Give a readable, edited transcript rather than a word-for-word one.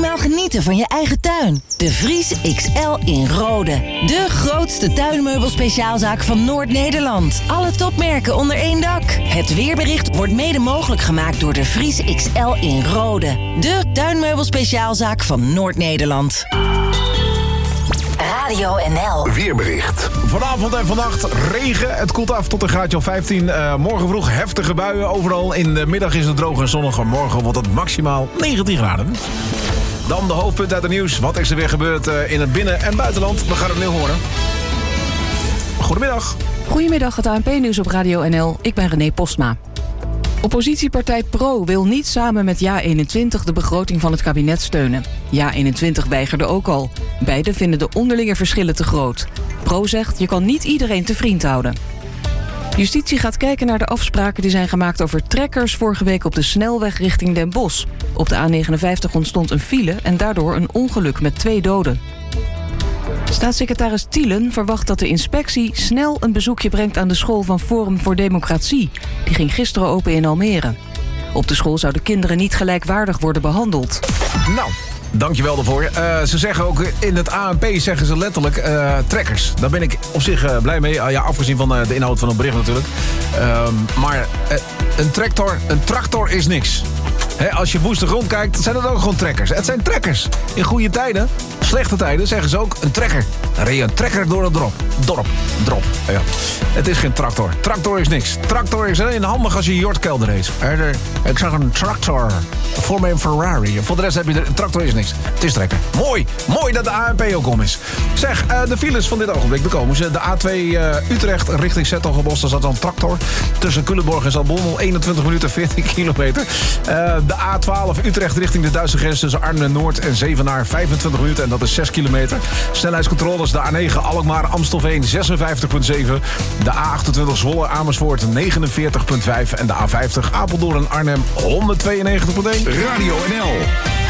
helemaal genieten van je eigen tuin. De Vries XL in Rode. De grootste tuinmeubelspeciaalzaak van Noord-Nederland. Alle topmerken onder één dak. Het weerbericht wordt mede mogelijk gemaakt door De Vries XL in Rode. De tuinmeubelspeciaalzaak van Noord-Nederland. Radio NL. Weerbericht. Vanavond en vannacht regen. Het koelt af tot een graadje of 15. Morgen vroeg heftige buien overal. In de middag is het droog en zonnig. Morgen wordt het maximaal 19 graden. Dan de hoofdpunten uit het nieuws. Wat is er weer gebeurd in het binnen- en buitenland? We gaan het nu horen. Goedemiddag. Goedemiddag, het ANP-nieuws op Radio NL. Ik ben René Postma. Oppositiepartij PRO wil niet samen met JA21 de begroting van het kabinet steunen. JA21 weigerde ook al. Beiden vinden de onderlinge verschillen te groot. PRO zegt, je kan niet iedereen te vriend houden. Justitie gaat kijken naar de afspraken die zijn gemaakt over trekkers vorige week op de snelweg richting Den Bosch. Op de A59 ontstond een file en daardoor een ongeluk met 2 doden. Staatssecretaris Thielen verwacht dat de inspectie snel een bezoekje brengt aan de school van Forum voor Democratie. Die ging gisteren open in Almere. Op de school zouden kinderen niet gelijkwaardig worden behandeld. Nou, dankjewel daarvoor. Ze zeggen ook in het ANP zeggen ze letterlijk trekkers. Daar ben ik op zich blij mee. Ja, afgezien van de inhoud van het bericht natuurlijk. Maar een tractor is niks. Als je woeste rondkijkt, zijn het ook gewoon trekkers. Het zijn trekkers. In goede tijden, slechte tijden, zeggen ze ook een trekker. Dan reed je een trekker door het drop. Ja. Het is geen tractor. Tractor is niks. Tractor is alleen handig als je Jortkelder race. Ik zag een tractor voor mijn Ferrari. Voor de rest heb je een tractor is niks. Het is trekker. Mooi dat de ANP ook om is. Zeg, de files van dit ogenblik bekomen ze. De A2 Utrecht richting Zettelgebos, daar zat dan een tractor. Tussen Culemborg en Zaltbommel, 21 minuten 14 kilometer. De A12 Utrecht richting de Duitse grens tussen Arnhem-Noord en Zevenaar, 25 minuten en dat is 6 kilometer. Snelheidscontroles de A9 Alkmaar Amstelveen 56,7. De A28 Zwolle Amersfoort 49,5 en de A50 Apeldoorn Arnhem 192,1. Radio NL.